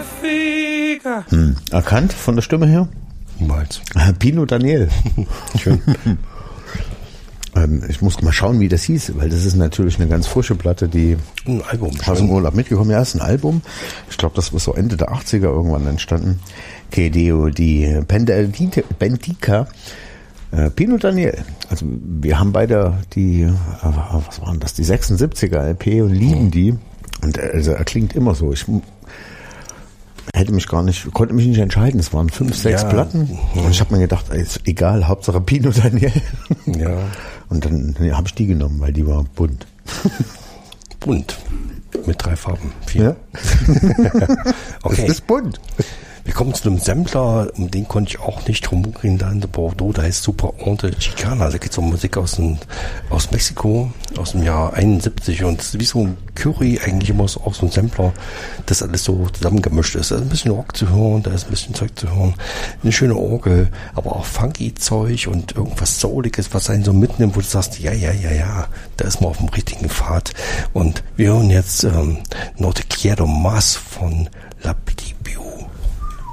Erkannt von der Stimme her? Niemals. Pino Daniel. Schön. Ich muss mal schauen, wie das hieß, weil das ist natürlich eine ganz frische Platte, die Ein Album. aus dem Urlaub mitgekommen. Ja, ist ein Album. Ich glaube, das ist so Ende der 80er irgendwann entstanden. Kedeo, die Bendica, Pino Daniel. Also wir haben beide die, was waren das, die 76er LP und lieben die. Und also er klingt immer so. Ich konnte mich nicht entscheiden. Es waren 5, 6 Platten. Und ich habe mir gedacht, ist egal, Hauptsache Pino Daniel. Ja. Und dann habe ich die genommen, weil die war bunt. Bunt. Mit 3 Farben. 4. Ja? Okay. Es ist bunt. Wir kommen zu einem Sampler, um den konnte ich auch nicht rumgehen, da in Bordeaux, da heißt Super Onde Chicana, da geht es um Musik aus Mexiko, aus dem Jahr 71 und wie so ein Curry eigentlich immer so, auch so ein Sampler, das alles so zusammengemischt ist. Da ist ein bisschen Rock zu hören, da ist ein bisschen Zeug zu hören, eine schöne Orgel, aber auch funky Zeug und irgendwas Souliges, was einen so mitnimmt, wo du sagst, ja, da ist man auf dem richtigen Pfad. Und wir hören jetzt No Te Quiero Más von La